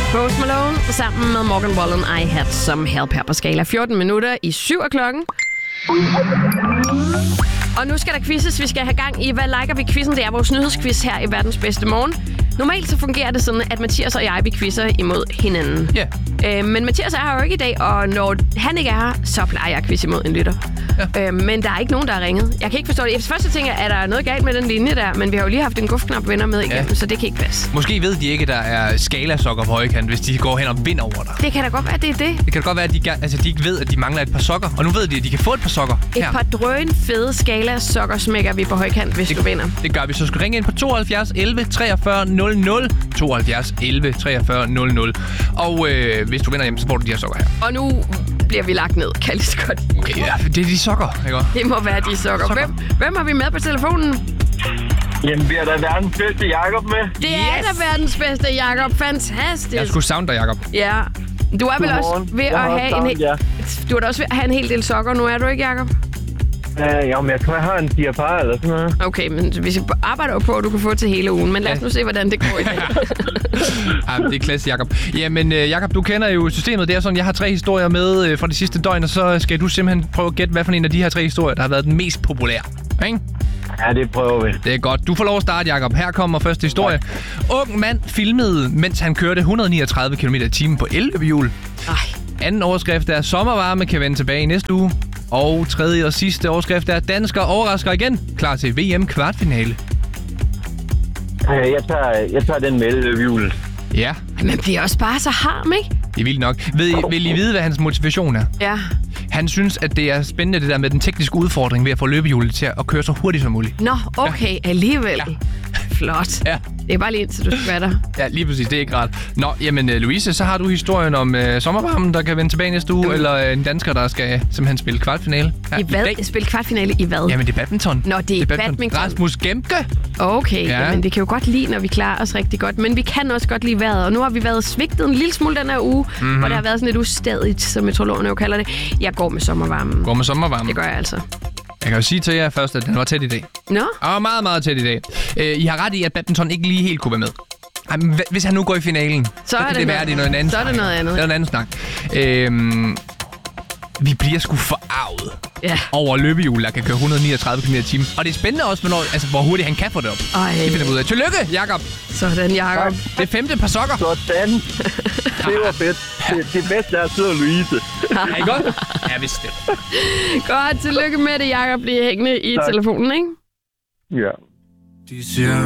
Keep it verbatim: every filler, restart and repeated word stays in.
Post Malone sammen med Morgan Wallen, I Had Some Help her på skala. fjorten minutter i syv af klokken. Og nu skal der quizzes. Vi skal have gang i, hvad liker vi quizzen? Det er vores nyhedsquiz her i Verdens Bedste Morgen. Normalt så fungerer det sådan, at Mathias og jeg, vi quizzer imod hinanden. Ja. Yeah. Øh, men Mathias er her jo ikke i dag, og når han ikke er her, så plejer jeg at quizze imod en lytter. Ja. Øh, men der er ikke nogen, der har ringet. Jeg kan ikke forstå det. Først så tænker jeg, er der noget galt med den linje der? Men vi har jo lige haft en gufknap venner med igennem, ja. Så det kan ikke passe. Måske ved de ikke, at der er skalasokker på højkant, hvis de går hen og vinder over dig. Det kan da godt være, at det er det. Det kan da godt være, at de, altså, de ikke ved, at de mangler et par sokker. Og nu ved de, at de kan få et par sokker. Et her. par drøn fede skala-sokker smækker vi på højkant, hvis det, du vinder. Det gør vi. Så skal du ringe ind på tooghalvfjerds elleve treogfyrre nul nul. tooghalvfjerds elleve treogfyrre nul nul. Og øh, hvis du vinder hjem, så får du de her sokker her. Og nu bliver vi lagt ned, kan jeg lige så godt. Okay, ja, det er de sokker, ikke? Det må være de sokker. sokker. Hvem, hvem har vi med på telefonen? Jamen, vi har da verdens bedste Jakob med. Det er yes. da verdens bedste, Jakob. Fantastisk. Jeg skulle savne dig, Jakob. Ja. Du er vel Godmorgen. også ved jeg at have savnet, en... ja. Du er da også ved at have en hel del sokker nu, er du ikke, Jakob? Uh, jamen, jeg tror, jeg har en fire par eller sådan noget. Okay, men vi arbejder jo på, at du kan få til hele ugen. Men lad os nu se, hvordan det går i dag. Ja, det er klasse, Jakob. Jamen, uh, Jakob, du kender jo systemet. Det er sådan, jeg har tre historier med uh, fra de sidste døgn, og så skal du simpelthen prøve at gætte, hvad for en af de her tre historier, der har været den mest populære. Ikke? Ja, det prøver vi. Det er godt. Du får lov at starte, Jakob. Her kommer første historie. Ung mand filmede, mens han kørte et hundrede og niogtredive kilometer i timen på elløbehjul. Ej. Anden overskrift er, sommervarme kan vende tilbage i næste uge. Og tredje og sidste overskrift er, dansker overrasker igen. Klar til V M kvartfinale. Uh, jeg, tager, jeg tager den med elløbehjulet. Ja. Man bliver også bare så harm, ikke? Det er vildt nok. Ved I, vil I vide, hvad hans motivation er? Ja. Han synes, at det er spændende, det der med den tekniske udfordring ved at få løbehjulet til at køre så hurtigt som muligt. Nå, okay. Ja. Alligevel. Ja. Flot. Ja. Det er bare lige indtil du skal være der. Ja, lige præcis. Det er ikke rart. Nå, jamen Louise, så har du historien om øh, sommervarmen, der kan vende tilbage næste uge, mm. eller øh, en dansker, der skal simpelthen spille kvartfinale. I hvad? I spille kvartfinale i hvad? Jamen, det er badminton. Nå, det er, det er badminton. badminton. Rasmus Gemke. Okay, ja. Jamen det kan jo godt lide, når vi klarer os rigtig godt. Men vi kan også godt lide vejret. Og nu har vi været svigtet en lille smule den her uge, mm-hmm. hvor det har været sådan lidt ustadigt, som meteorologerne jo kalder det. Jeg går med sommervarmen. Går med sommervarmen? Det gør jeg altså. Jeg kan jo sige til jer først, at den var tæt i dag. Nå? Og meget, meget tæt i dag. Øh, I har ret i, at badminton ikke lige helt kunne være med. Ej, men hvis han nu går i finalen, så, så kan det, det være, det er noget andet. Så er det noget andet. Det er noget andet snak. Øhm, vi bliver sgu forarvet ja. over løbehjul, der kan køre et hundrede og niogtredive kilometer i timen. Og det er spændende også, hvornår, altså, hvor hurtigt han kan få det op. Ej. Det finder vi ud af. Tillykke, Jakob. Sådan, Jakob. Det femte par sokker. Sådan. Det var fedt. Det, det bedste er at sidde og Louise. Er I godt? Ja, vist det. Godt, tillykke med det, Jakob. Bliv hængende i tak. telefonen, ikke? Ja. De siger,